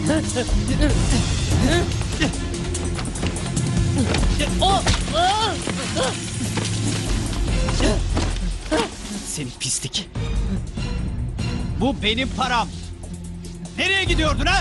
Seni pislik. Bu benim param. Nereye gidiyordun ha?